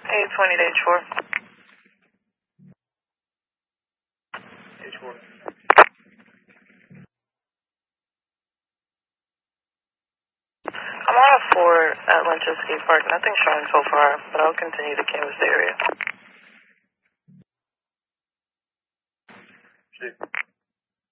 820 to H4. H4. I'm on a 4 at Lynch's Skate Park. Nothing showing so far, but I'll continue to canvass the area. See.